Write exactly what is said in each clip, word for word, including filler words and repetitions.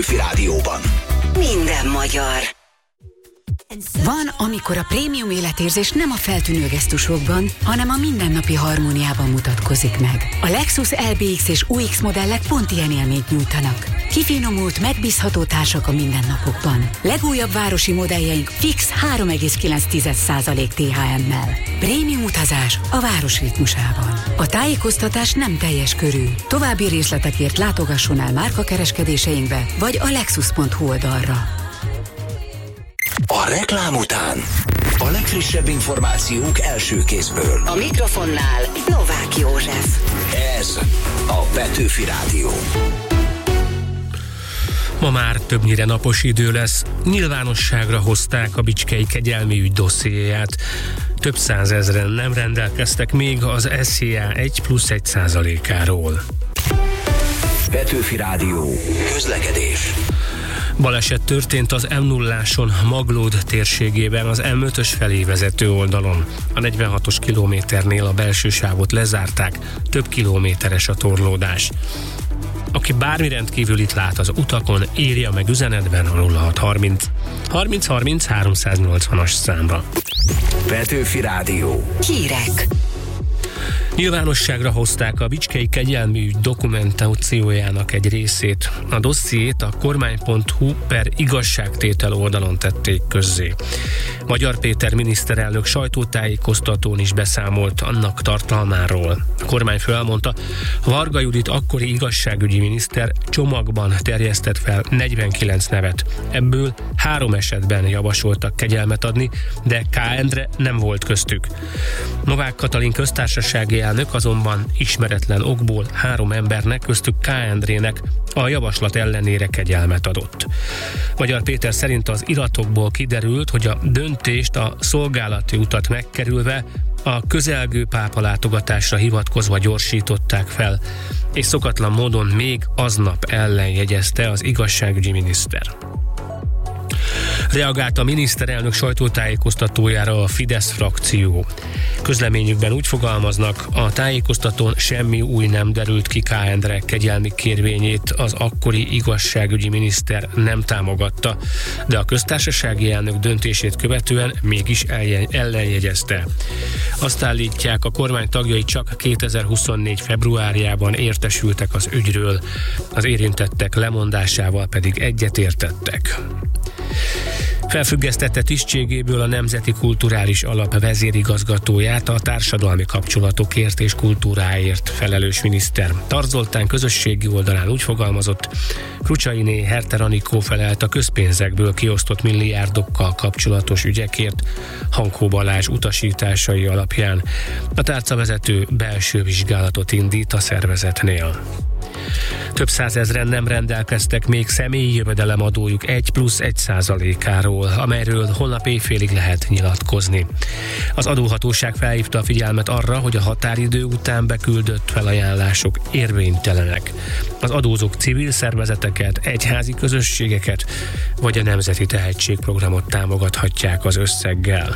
Petőfi Rádióban. Minden magyar. Van, amikor a prémium életérzés nem a feltűnő gesztusokban, hanem a mindennapi harmóniában mutatkozik meg. A Lexus el bé iksz és u iksz modellek pont ilyen élményt nyújtanak. Kifinomult, megbízható társak a mindennapokban. Legújabb városi modelljeink fix három egész kilenc százalék té há emmel. Prémium utazás a város ritmusában. A tájékoztatás nem teljes körű. További részletekért látogasson el márkakereskedéseinkbe, vagy a lexus pont hu oldalra. A reklám után a legfrissebb információk első kézből. A mikrofonnál Novák József. Ez a Petőfi Rádió. Ma már többnyire napos idő lesz. Nyilvánosságra hozták a bicskei kegyelmi ügy dossziéját. Több százezren nem rendelkeztek még az es zé á egy plusz egy százalékáról. Petőfi Rádió. Közlekedés. Baleset történt az em nulláson Maglód térségében az em ötös felé vezető oldalon. A negyvenhatos kilométernél a belső sávot lezárták, több kilométeres a torlódás. Aki bármi rendkívülit lát az utakon, írja meg üzenetben a nulla hat harminc harminc harminc háromszáznyolcvanas számra. Petőfi Rádió. Hírek. Nyilvánosságra hozták a bicskei kegyelmi ügy dokumentációjának egy részét. A dossziét a kormány pont hu per igazságtétel oldalon tették közzé. Magyar Péter miniszterelnök sajtótájékoztatón is beszámolt annak tartalmáról. A kormány felmondta, Varga Judit akkori igazságügyi miniszter csomagban terjesztett fel negyvenkilenc nevet. Ebből három esetben javasoltak kegyelmet adni, de K. Endre nem volt köztük. Novák Katalin köztársasági elnök azonban ismeretlen okból három embernek, köztük K. Endrének a javaslat ellenére kegyelmet adott. Magyar Péter szerint az iratokból kiderült, hogy a döntést a szolgálati utat megkerülve a közelgő pápa látogatásra hivatkozva gyorsították fel, és szokatlan módon még aznap ellenjegyezte az igazságügyi miniszter. Reagált a miniszterelnök sajtótájékoztatójára a Fidesz frakció. Közleményükben úgy fogalmaznak, a tájékoztatón semmi új nem derült ki K. Endre kegyelmi kérvényét az akkori igazságügyi miniszter nem támogatta, de a köztársasági elnök döntését követően mégis ellenjegyezte. Azt állítják, a kormány tagjai csak kétezer-huszonnégy februárjában értesültek az ügyről, az érintettek lemondásával pedig egyetértettek. Felfüggesztette tisztségéből a Nemzeti Kulturális Alap vezérigazgatóját, a társadalmi kapcsolatokért és kultúráért felelős miniszter. Tarts Zoltán közösségi oldalán úgy fogalmazott, Krucsainé Herter Anikó felelt a közpénzekből kiosztott milliárdokkal kapcsolatos ügyekért, Hankó Balázs utasításai alapján. A tárcavezető belső vizsgálatot indít a szervezetnél. Több százezren nem rendelkeztek még személyi jövedelemadójuk egy plusz egy százalékáról, amelyről holnap éjfélig lehet nyilatkozni. Az adóhatóság felhívta a figyelmet arra, hogy a határidő után beküldött felajánlások érvénytelenek. Az adózók civil szervezeteket, egyházi közösségeket vagy a Nemzeti Tehetségprogramot támogathatják az összeggel.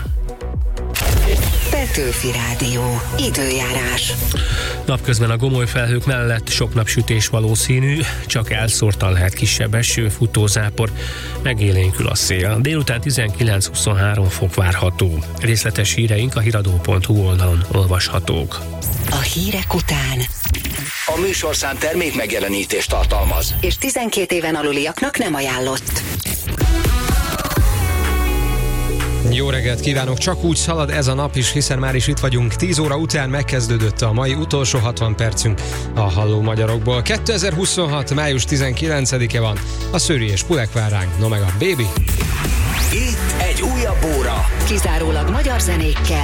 Petőfi Rádió. Időjárás. Napközben a gomoly felhők mellett sok napsütés valószínű, csak elszórtan lehet kisebb eső, futózápor, megélénkül a szél. Délután tizenkilenc-huszonhárom fok várható. Részletes híreink a híradó pont hu oldalon olvashatók. A hírek után A műsorszám termék megjelenítést tartalmaz, és tizenkét éven aluliaknak nem ajánlott. Jó reggelt kívánok! Csak úgy szalad ez a nap is, hiszen már is itt vagyunk. tíz óra után megkezdődött a mai utolsó hatvan percünk a Halló Magyarokból. kétezer-huszonhat. május tizenkilencedike van. A Szőri és Pulek vár ránk. No meg a Baby. itt egy újabb óra. Kizárólag magyar zenékkel,